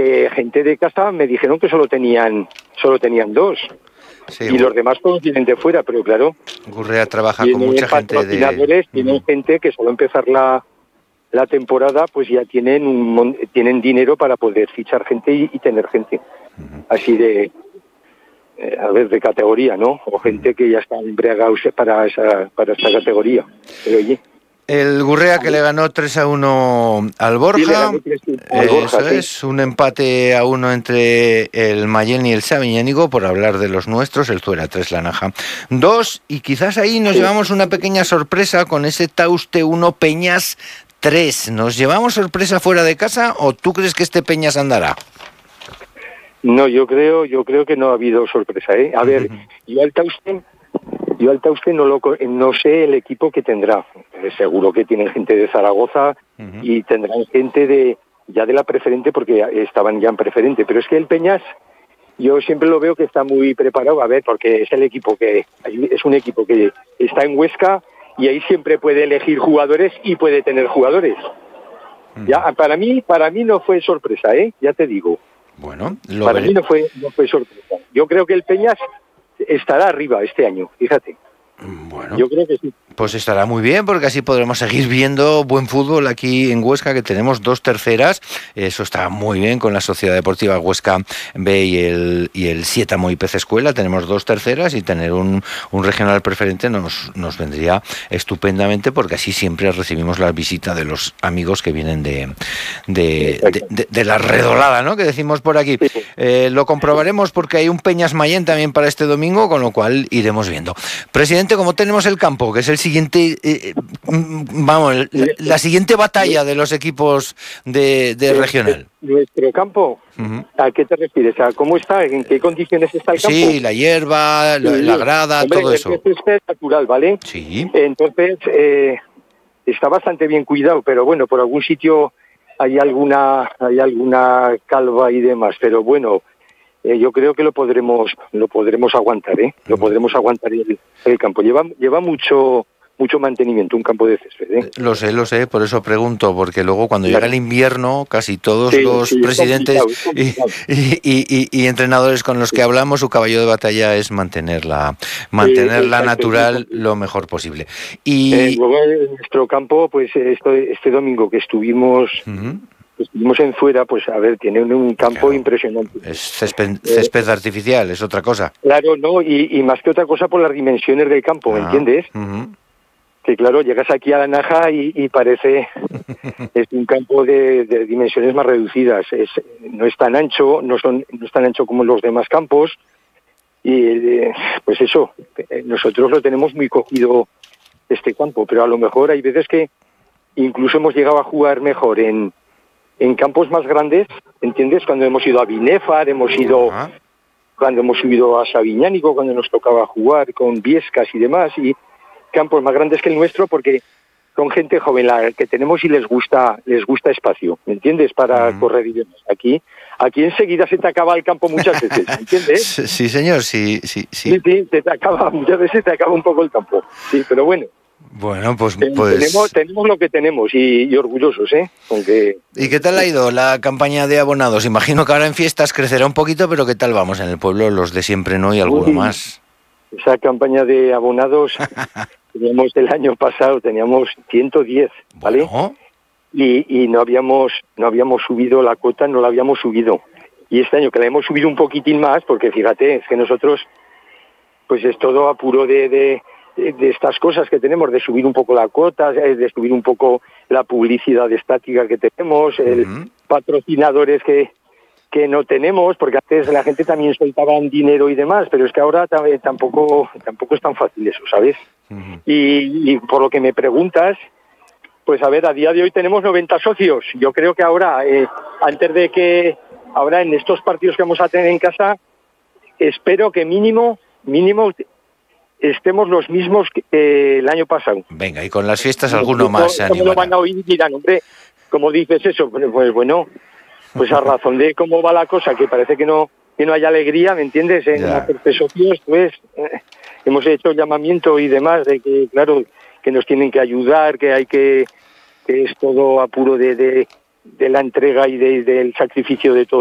que gente de casa me dijeron que solo tenían 2. Sí, y los demás todos vienen de fuera, pero claro, Gurrea trabaja con mucha gente patrocinadores, tienen gente que solo empezar la temporada, pues ya tienen dinero para poder fichar gente y tener gente así de de categoría, ¿no? O gente que ya está embriagados para esta categoría. Pero oye, el Gurrea que le ganó 3-1 al Borja. Al Borja, Eso sí. es, un empate a 1 entre el Mayén y el Sabiñánigo, por hablar de los nuestros, el Zuera 3, la Naja 2, y quizás ahí nos llevamos una pequeña sorpresa con ese Tauste 1, Peñas 3. ¿Nos llevamos sorpresa fuera de casa o tú crees que este Peñas andará? No, yo creo que no ha habido sorpresa, ¿eh? A ver, yo al Tauste no sé el equipo que tendrá. Seguro que tienen gente de Zaragoza y tendrán gente de la preferente, porque estaban ya en preferente. Pero es que el Peñas, yo siempre lo veo que está muy preparado, a ver, porque es un equipo que está en Huesca y ahí siempre puede elegir jugadores y puede tener jugadores. Ya, para mí no fue sorpresa, ¿eh? Ya te digo. Bueno, para mí no fue sorpresa. Yo creo que el Peñas estará arriba este año, fíjate. Bueno, yo creo que sí. Pues estará muy bien, porque así podremos seguir viendo buen fútbol aquí en Huesca, que tenemos 2 terceras. Eso está muy bien con la Sociedad Deportiva Huesca B y el Sietamo y Pez Escuela. Tenemos 2 terceras y tener un regional preferente nos vendría estupendamente, porque así siempre recibimos la visita de los amigos que vienen de la redolada, ¿no?, que decimos por aquí. Lo comprobaremos porque hay un Peñas Mayén también para este domingo, con lo cual iremos viendo. Presidente, como tenemos el campo, que es el siguiente, la siguiente batalla de los equipos de regional. ¿Nuestro campo? ¿A qué te refieres? ¿A cómo está? ¿En qué condiciones está el campo? Sí, la hierba, la grada, hombre, todo eso. Es natural, ¿vale? Sí. Entonces, está bastante bien cuidado, pero bueno, por algún sitio hay alguna calva y demás, pero bueno, yo creo que lo podremos aguantar, ¿eh? Lo podremos aguantar el campo. Lleva mucho mantenimiento un campo de césped, ¿eh? Lo sé, por eso pregunto, porque luego cuando llega el invierno, casi todos los presidentes y entrenadores con los que hablamos, su caballo de batalla es mantenerla natural lo mejor posible. Y luego en nuestro campo, pues este domingo que estuvimos en Fuera, pues a ver, tiene un campo impresionante. Es césped artificial, es otra cosa. Claro, no, y más que otra cosa por las dimensiones del campo, ¿me entiendes? Que claro, llegas aquí a la Naja y parece es un campo de dimensiones más reducidas. No es tan ancho, no es tan ancho como los demás campos, y pues eso, nosotros lo tenemos muy cogido este campo, pero a lo mejor hay veces que incluso hemos llegado a jugar mejor en campos más grandes, ¿entiendes? Cuando hemos ido a Binefar, cuando hemos subido a Sabiñánigo, cuando nos tocaba jugar con Viescas y demás, y campos más grandes que el nuestro, porque son gente joven la que tenemos y les gusta espacio, ¿me entiendes? Para correr y demás. Aquí enseguida se te acaba el campo muchas veces, ¿me entiendes? Sí, señor, sí. Muchas veces te acaba un poco el campo, sí, pero bueno. Bueno, pues tenemos lo que tenemos y orgullosos, ¿eh? Aunque... ¿Y qué tal ha ido la campaña de abonados? Imagino que ahora en fiestas crecerá un poquito, pero ¿qué tal vamos en el pueblo? Los de siempre, ¿no? Y alguno más. Esa campaña de abonados teníamos el año pasado, teníamos 110, ¿vale? Bueno. Y no habíamos subido la cuota, no la habíamos subido. Y este año que la hemos subido un poquitín más, porque fíjate, es que nosotros, pues es todo apuro de estas cosas que tenemos, de subir un poco la cuota, de subir un poco la publicidad estática que tenemos, patrocinadores que no tenemos, porque antes la gente también soltaba dinero y demás, pero es que ahora tampoco es tan fácil eso, ¿sabes? Y por lo que me preguntas, pues a ver, a día de hoy tenemos 90 socios. Yo creo que ahora, antes de que, ahora en estos partidos que vamos a tener en casa, espero que mínimo estemos los mismos que el año pasado. Venga, y con las fiestas alguno más se animará. ¿Cómo lo van a oír? Dirán, hombre, ¿cómo dices eso? Pues bueno, pues a razón de cómo va la cosa, que parece que no hay alegría, ¿me entiendes? En hacerte socios, pues hemos hecho llamamiento y demás de que, claro, que nos tienen que ayudar, que es todo apuro de la entrega y del sacrificio de todo.